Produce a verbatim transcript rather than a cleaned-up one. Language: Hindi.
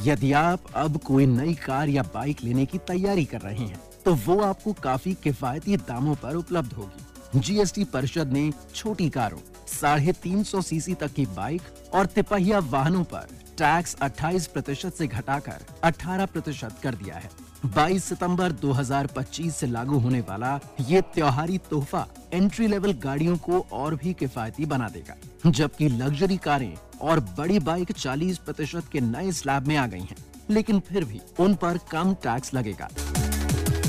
यदि आप अब कोई नई कार या बाइक लेने की तैयारी कर रहे हैं, तो वो आपको काफी किफायती दामों पर उपलब्ध होगी। जीएसटी परिषद ने छोटी कारों, साढ़े तीन सौ सीसी तक की बाइक और तिपहिया वाहनों पर टैक्स अट्ठाईस प्रतिशत से घटाकर अठारह प्रतिशत कर दिया है। बाईस सितंबर दो हज़ार पच्चीस से लागू होने वाला ये त्योहारी तोहफा एंट्री लेवल गाड़ियों को और भी किफायती बना देगा, जबकि लग्जरी कारें और बड़ी बाइक चालीस प्रतिशत के नए स्लैब में आ गई हैं, लेकिन फिर भी उन पर कम टैक्स लगेगा।